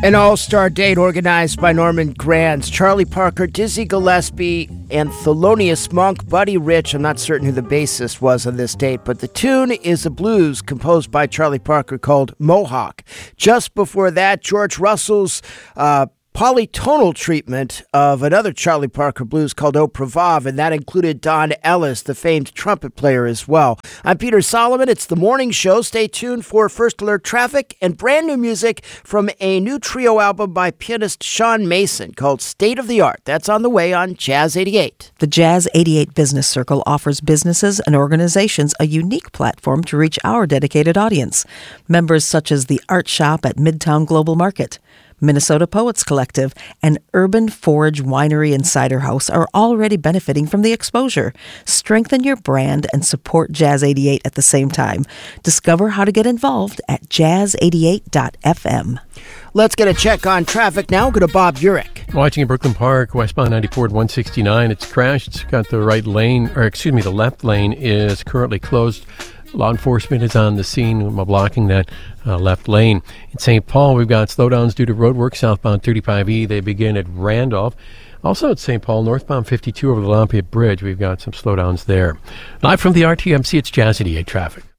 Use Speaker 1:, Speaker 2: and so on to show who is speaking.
Speaker 1: An all-star date organized by Norman Granz, Charlie Parker, Dizzy Gillespie, and Thelonious Monk. Buddy Rich, I'm not certain who the bassist was on this date, but the tune is a blues composed by Charlie Parker called Mohawk. Just before that, George Russell's polytonal treatment of another Charlie Parker blues called Au Prévave, and that included Don Ellis, the famed trumpet player, as well. I'm Peter Solomon. It's the morning show. Stay tuned for First Alert traffic and brand new music from a new trio album by pianist Sean Mason called State of the Art. That's on the way on Jazz 88.
Speaker 2: The Jazz 88 Business Circle offers businesses and organizations a unique platform to reach our dedicated audience. Members such as the Art Shop at Midtown Global Market, Minnesota Poets Collective, and Urban Forge Winery and Cider House are already benefiting from the exposure. Strengthen your brand and support Jazz 88 at the same time. Discover how to get involved at jazz88.fm.
Speaker 1: Let's get a check on traffic now. Go to Bob Urich.
Speaker 3: Watching in Brooklyn Park, westbound 94 at 169. It's crashed. It's got the the left lane is currently closed. Law enforcement is on the scene blocking that left lane. In St. Paul, we've got slowdowns due to roadwork southbound 35E. They begin at Randolph. Also at St. Paul, northbound 52 over the Lafayette Bridge, we've got some slowdowns there. Live from the RTMC, it's Jazz 88 traffic.